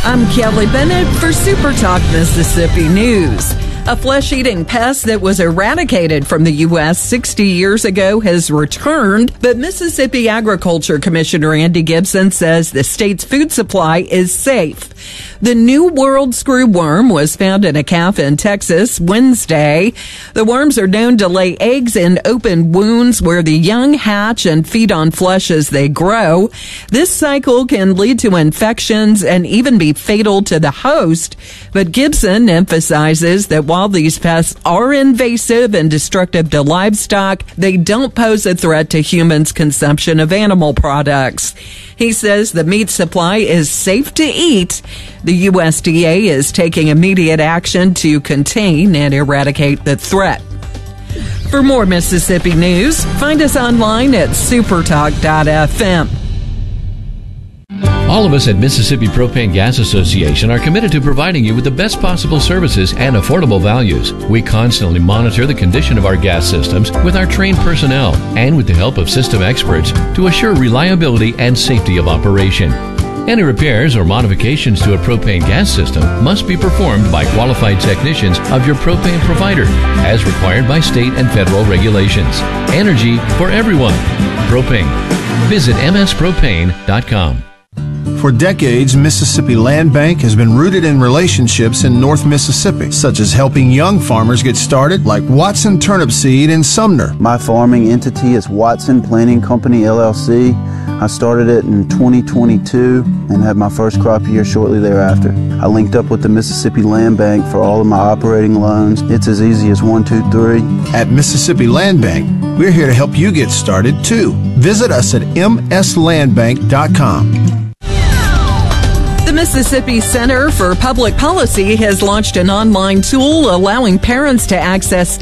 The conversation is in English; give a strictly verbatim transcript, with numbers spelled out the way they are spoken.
I'm Kelly Bennett for Super Talk Mississippi News. A flesh-eating pest that was eradicated from the U S sixty years ago has returned, but Mississippi Agriculture Commissioner Andy Gibson says the state's food supply is safe. The New World screwworm was found in a calf in Texas Wednesday. The worms are known to lay eggs in open wounds where the young hatch and feed on flesh as they grow. This cycle can lead to infections and even be fatal to the host. But Gibson emphasizes that while these pests are invasive and destructive to livestock, they don't pose a threat to humans' consumption of animal products. He says the meat supply is safe to eat. The U S D A is taking immediate action to contain and eradicate the threat. For more Mississippi news, find us online at supertalk dot f m. All of us at Mississippi Propane Gas Association are committed to providing you with the best possible services and affordable values. We constantly monitor the condition of our gas systems with our trained personnel and with the help of system experts to assure reliability and safety of operation. Any repairs or modifications to a propane gas system must be performed by qualified technicians of your propane provider, as required by state and federal regulations. Energy for everyone. Propane. Visit m s propane dot com. For decades, Mississippi Land Bank has been rooted in relationships in North Mississippi, such as helping young farmers get started, like Watson Turnip Seed in Sumner. My farming entity is Watson Planting Company, L L C. I started it in twenty twenty-two and had my first crop year shortly thereafter. I linked up with the Mississippi Land Bank for all of my operating loans. It's as easy as one, two, three. At Mississippi Land Bank, we're here to help you get started, too. Visit us at m s land bank dot com. The Mississippi Center for Public Policy has launched an online tool allowing parents to access